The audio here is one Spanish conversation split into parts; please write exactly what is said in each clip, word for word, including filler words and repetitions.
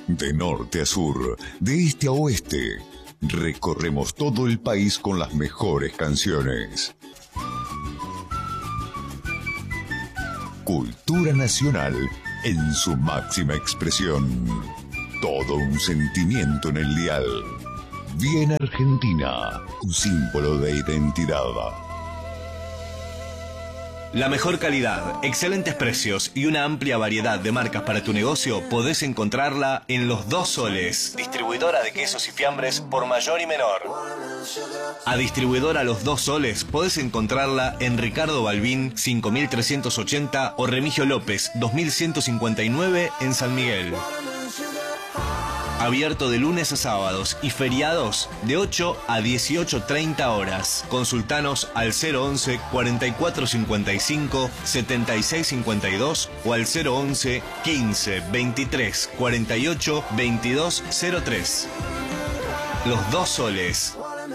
De norte a sur, de este a oeste, recorremos todo el país con las mejores canciones. Cultura nacional en su máxima expresión. Todo un sentimiento en el dial. Bien Argentina, un símbolo de identidad. La mejor calidad, excelentes precios y una amplia variedad de marcas para tu negocio podés encontrarla en Los Dos Soles, distribuidora de quesos y fiambres por mayor y menor. A distribuidora Los Dos Soles podés encontrarla en Ricardo Balbín cinco mil trescientos ochenta o Remigio López dos mil ciento cincuenta y nueve en San Miguel. Abierto de lunes a sábados y feriados de ocho a dieciocho treinta horas. Consultanos al cero once, cuarenta y cuatro cincuenta y cinco, setenta y seis cincuenta y dos o al cero once, quince, veintitrés, cuarenta y ocho, veintidós cero tres. Los Dos Soles.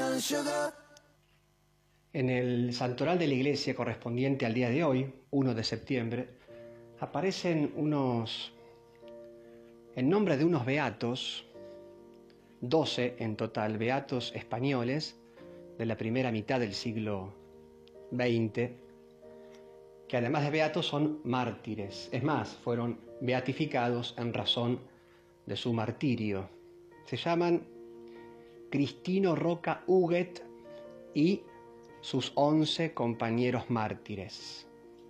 En el santoral de la iglesia correspondiente al día de hoy, primero de septiembre, aparecen unos... en nombre de unos beatos, doce en total, beatos españoles de la primera mitad del siglo veinte, que además de beatos son mártires. Es más, fueron beatificados en razón de su martirio. Se llaman Cristino Roca Huguet y sus once compañeros mártires.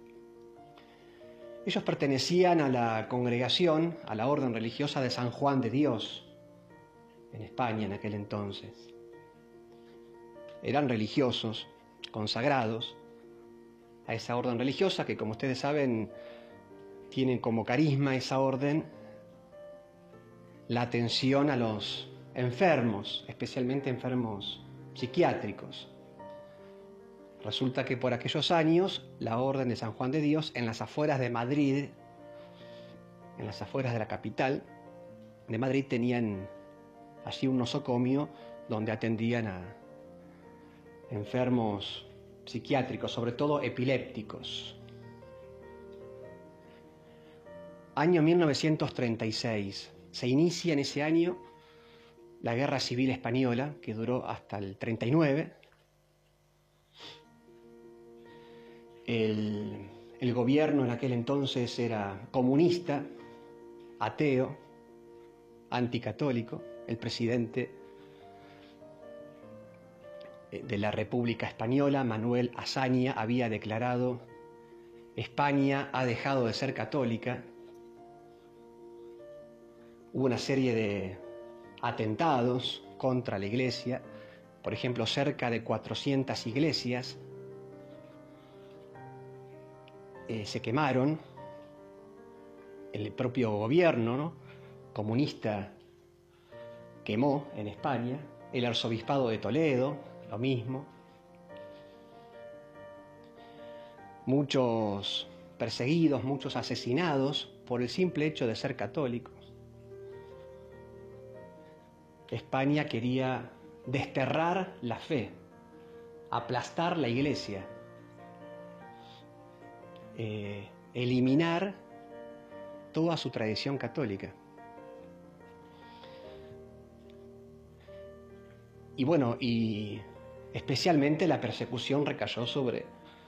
Ellos pertenecían a la congregación, a la orden religiosa de San Juan de Dios, en España en aquel entonces. Eran religiosos, consagrados a esa orden religiosa que, como ustedes saben, tienen como carisma esa orden la atención a los enfermos, especialmente enfermos psiquiátricos. Resulta que por aquellos años, la Orden de San Juan de Dios, en las afueras de Madrid, en las afueras de la capital de Madrid, tenían allí un nosocomio donde atendían a enfermos psiquiátricos, sobre todo epilépticos. Año mil novecientos treinta y seis. Se inicia en ese año la Guerra Civil Española, que duró hasta el treinta y nueve. El, el gobierno en aquel entonces era comunista, ateo, anticatólico. El presidente de la República Española, Manuel Azaña, había declarado: España ha dejado de ser católica. Hubo una serie de atentados contra la iglesia, por ejemplo, cerca de cuatrocientas iglesias Eh, se quemaron. El propio gobierno, ¿no?, comunista quemó en España. El arzobispado de Toledo, lo mismo. Muchos perseguidos, muchos asesinados por el simple hecho de ser católicos. España quería desterrar la fe, aplastar la iglesia, Eh, eliminar toda su tradición católica. Y bueno, y especialmente la persecución recayó sobre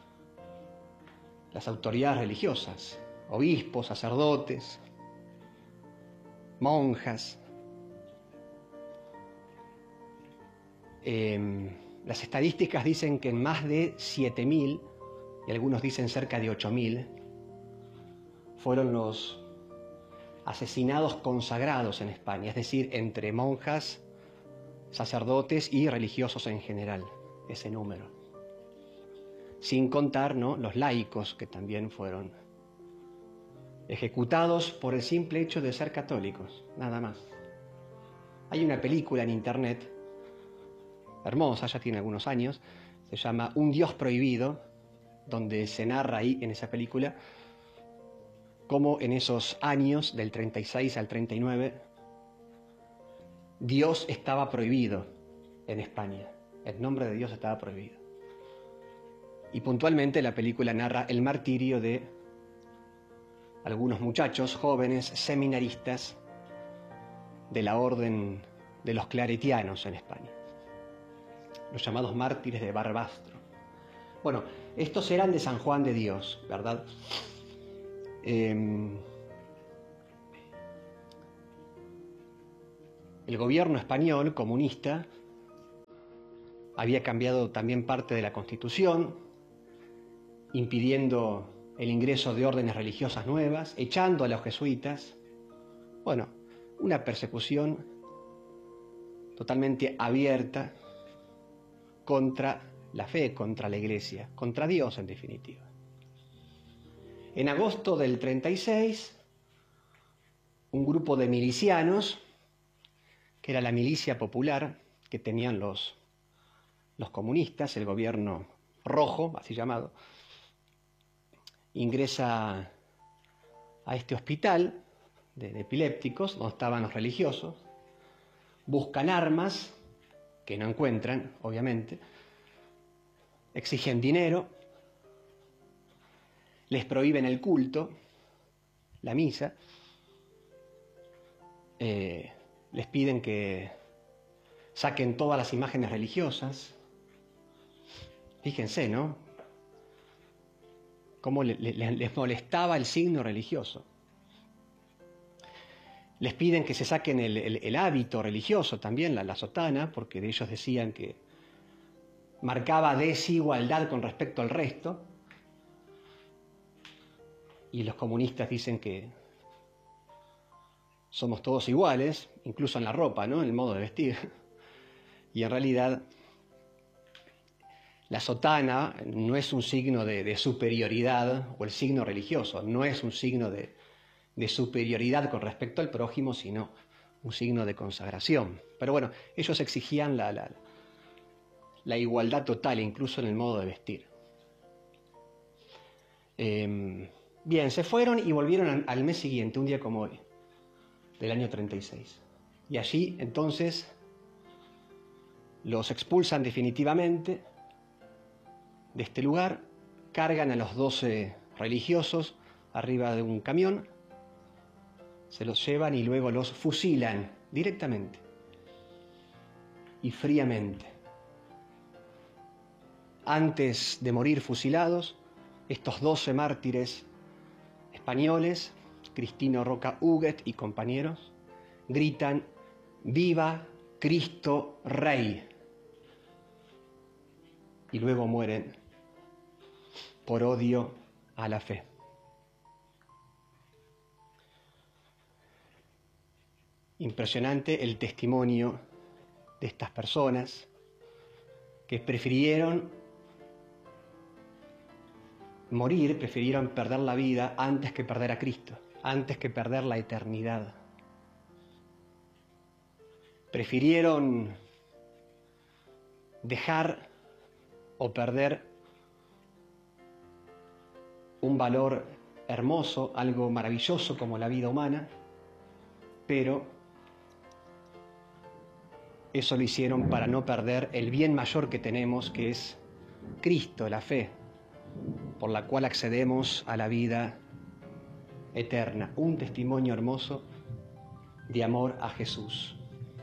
las autoridades religiosas, obispos, sacerdotes, monjas. Eh, las estadísticas dicen que en más de siete mil, y algunos dicen cerca de ocho mil, fueron los asesinados consagrados en España, es decir, entre monjas, sacerdotes y religiosos en general, ese número. Sin contar, ¿no?, los laicos, que también fueron ejecutados por el simple hecho de ser católicos, nada más. Hay una película en internet, hermosa, ya tiene algunos años, se llama Un Dios Prohibido, donde se narra ahí, en esa película, cómo en esos años, del treinta y seis al treinta y nueve, Dios estaba prohibido en España. El nombre de Dios estaba prohibido. Y puntualmente la película narra el martirio de algunos muchachos jóvenes seminaristas de la orden de los claretianos en España, los llamados mártires de Barbastro. Bueno, estos eran de San Juan de Dios, ¿verdad? Eh, el gobierno español comunista había cambiado también parte de la Constitución, impidiendo el ingreso de órdenes religiosas nuevas, echando a los jesuitas. Bueno, una persecución totalmente abierta contra la fe, contra la Iglesia, contra Dios en definitiva. En agosto del treinta y seis, un grupo de milicianos, que era la milicia popular que tenían los, los comunistas, el gobierno rojo, así llamado, ingresa a este hospital de, de epilépticos, donde estaban los religiosos, buscan armas, que no encuentran, obviamente, exigen dinero, les prohíben el culto, la misa, eh, les piden que saquen todas las imágenes religiosas. Fíjense, ¿no? Cómo le, le, les molestaba el signo religioso. Les piden que se saquen el, el, el hábito religioso también, la, la sotana, porque ellos decían que marcaba desigualdad con respecto al resto. Y los comunistas dicen que somos todos iguales, incluso en la ropa, ¿no? En el modo de vestir. Y en realidad la sotana no es un signo de, de superioridad, o el signo religioso no es un signo de, de superioridad con respecto al prójimo, sino un signo de consagración. Pero bueno, ellos exigían la, la, la igualdad total, incluso en el modo de vestir. Eh, bien, se fueron y volvieron al mes siguiente, un día como hoy, del año treinta y seis. Y allí, entonces, los expulsan definitivamente de este lugar, cargan a los doce religiosos arriba de un camión, se los llevan y luego los fusilan directamente y fríamente. Antes de morir fusilados, estos doce mártires españoles, Cristino Roca Huguet y compañeros, gritan: ¡Viva Cristo Rey! Y luego mueren por odio a la fe. Impresionante el testimonio de estas personas que prefirieron morir, prefirieron perder la vida antes que perder a Cristo, antes que perder la eternidad. Prefirieron dejar o perder un valor hermoso, algo maravilloso como la vida humana, pero eso lo hicieron para no perder el bien mayor que tenemos, que es Cristo, la fe, por la cual accedemos a la vida eterna. Un testimonio hermoso de amor a Jesús.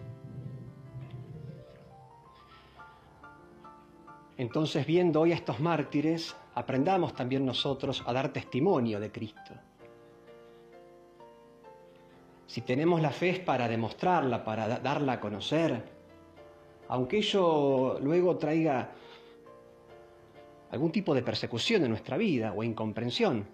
Entonces, viendo hoy a estos mártires, aprendamos también nosotros a dar testimonio de Cristo. Si tenemos la fe es para demostrarla, para darla a conocer, aunque ello luego traiga algún tipo de persecución en nuestra vida o incomprensión.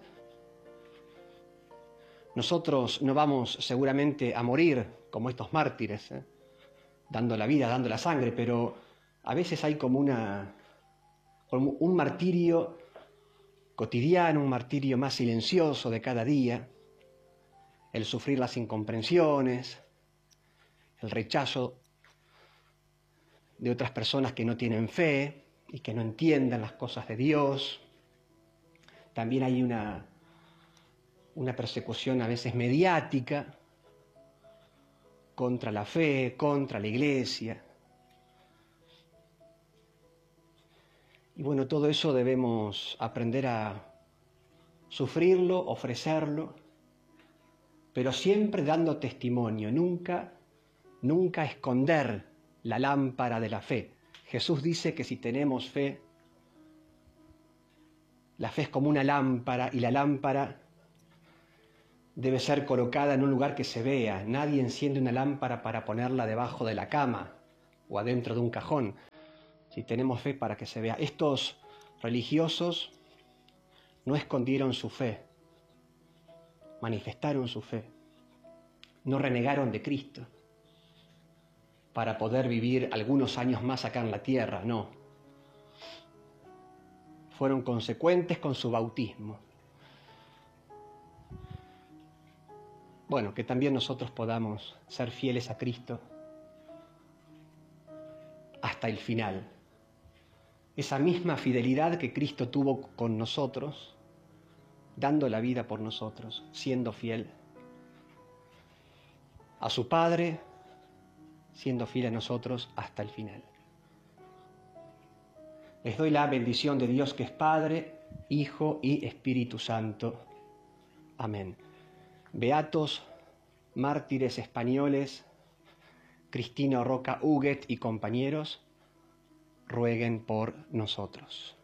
Nosotros no vamos seguramente a morir como estos mártires, ¿eh? dando la vida, dando la sangre, pero a veces hay como una, como un martirio cotidiano, un martirio más silencioso de cada día, el sufrir las incomprensiones, el rechazo de otras personas que no tienen fe y que no entienden las cosas de Dios. También hay una, una persecución a veces mediática contra la fe, contra la Iglesia. Y bueno, todo eso debemos aprender a sufrirlo, ofrecerlo, pero siempre dando testimonio, nunca nunca esconder la lámpara de la fe. Jesús dice que si tenemos fe, la fe es como una lámpara y la lámpara debe ser colocada en un lugar que se vea. Nadie enciende una lámpara para ponerla debajo de la cama o adentro de un cajón. Si tenemos fe, para que se vea. Estos religiosos no escondieron su fe, manifestaron su fe, no renegaron de Cristo para poder vivir algunos años más acá en la tierra, no. Fueron consecuentes con su bautismo. Bueno, que también nosotros podamos ser fieles a Cristo hasta el final. Esa misma fidelidad que Cristo tuvo con nosotros, dando la vida por nosotros, siendo fiel a su Padre, siendo fiel a nosotros hasta el final. Les doy la bendición de Dios, que es Padre, Hijo y Espíritu Santo. Amén. Beatos mártires españoles, Cristina Roca Huguet y compañeros, rueguen por nosotros.